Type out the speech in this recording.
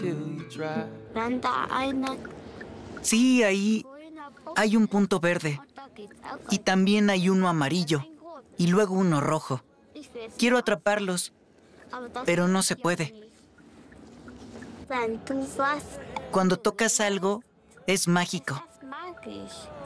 Sí, ahí hay un punto verde. Y también hay uno amarillo. Y luego uno rojo. Quiero atraparlos, pero no se puede. Cuando tocas algo, es mágico.